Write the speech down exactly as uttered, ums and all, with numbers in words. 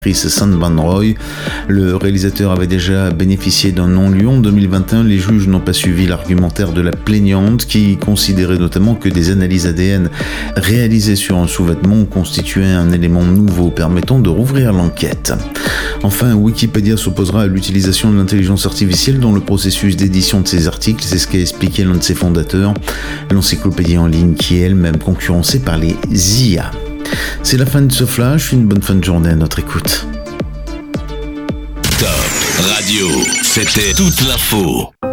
Chris Sandman-Roy. Le réalisateur avait déjà bénéficié d'un non-lieu en deux mille vingt et un. Les juges n'ont pas suivi l'argumentaire de la plaignante qui considérait notamment que des analyses A D N réalisées sur un sous-vêtement constituaient un élément nouveau permettant de rouvrir l'enquête. Enfin, Wikipédia s'opposera à l'utilisation de l'intelligence artificielle dans le processus d'édition de ses articles. C'est ce qu'a expliqué l'un de ses fondateurs, l'encyclopédie en ligne qui est elle-même concurrencée par les I A. C'est la fin de ce flash, une bonne fin de journée à notre écoute. Top Radio, c'était toute l'info.